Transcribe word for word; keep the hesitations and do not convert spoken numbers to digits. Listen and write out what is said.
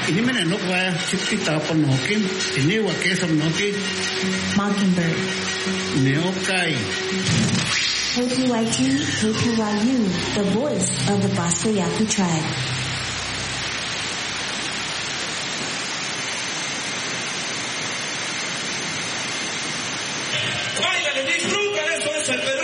Inimene nokwa chipita panokin, iniwa kesam noki. Mockingbird. Neokai. K P Y T, K P Y U, the voice of the Bassa Yaku tribe. ¡Báilale, disfrútale! Esto es el Perú.